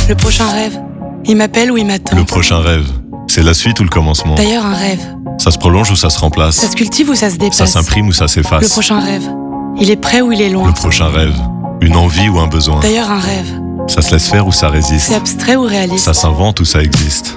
Le prochain rêve, il m'appelle ou il m'attend. Le prochain rêve, c'est la suite ou le commencement? D'ailleurs, un rêve, Ça se prolonge ou ça se remplace? ça se cultive ou ça se dépasse? Ça s'imprime ou ça Le s'efface? prochain rêve, il est près ou il est loin? Le prochain rêve, une envie ou un besoin? D'ailleurs, un rêve, Ça se laisse faire ou ça c'est résiste? abstrait ou réaliste? Ça s'invente ou ça existe?